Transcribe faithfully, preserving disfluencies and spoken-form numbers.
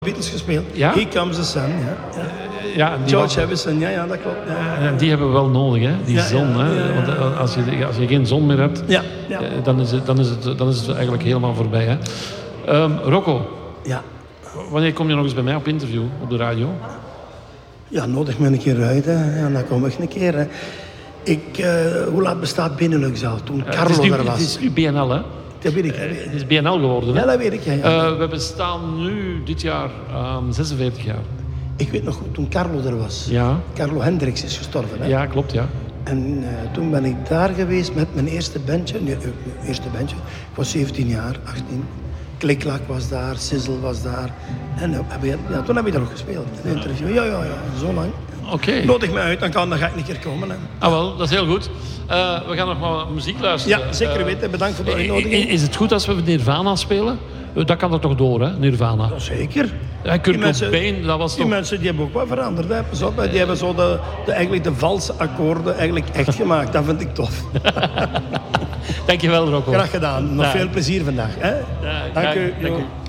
Beatles gespeeld. Ja? Here Comes the Sun. Ja. Ja. Ja, die George wa- Harrison, ja, ja, dat klopt. Ja, En die hebben we wel nodig, hè? Die Ja, zon. ja, Hè? ja, ja. Want eh, als je, als je geen zon meer hebt, ja, ja. eh, dan, is het, dan, is het, dan is het eigenlijk helemaal voorbij. Hè? Ehm, Rocco, ja. wanneer kom je nog eens bij mij op interview op de radio? Ja, nodig me een keer uit. Hè. Ja, dan kom ik een keer. Hè. Ik, uh, hoe laat bestaat Benelux al? Toen Eh, Carlo het, is nu, er was. het is nu B N L, hè? Dat weet ik. Hè. Het is B N L geworden, hè? Ja, dat weet ik. Ja, ja. Eh, we bestaan nu dit jaar um, zesenveertig jaar. Ik weet nog goed, toen Carlo er was. Ja, Carlo Hendricks is gestorven. Hè. ja klopt, ja. En uh, toen ben ik daar geweest met mijn eerste bandje. Nee, uh, mijn eerste bandje. Ik was zeventien jaar, achttien. Kliklak was daar, Sizzle was daar. En uh, heb je, ja, toen heb ik daar ook gespeeld. Een interview. Ja, ja, ja, zo lang. Oké. Nodig me uit, dan, kan, dan ga ik een keer komen. Hè. Ah wel, dat is heel goed. Uh, we gaan nog maar muziek luisteren. Ja, zeker Uh, weten. Bedankt voor de i- uitnodiging. i- Is het goed als we Nirvana spelen? Uh, Dat kan er toch door, hè, Nirvana? Ja, zeker. Ja, Kurt Die mensen- Cobain, dat was Die toch... mensen die hebben ook wat veranderd. Hè. Pas op, hè. Die hebben zo de, de, eigenlijk de valse akkoorden eigenlijk echt gemaakt. Dat vind ik tof. Dankjewel, Rocco. Graag gedaan. Nog Ja. veel plezier vandaag. Hè. Ja, Dank graag- u. dank Jo. u.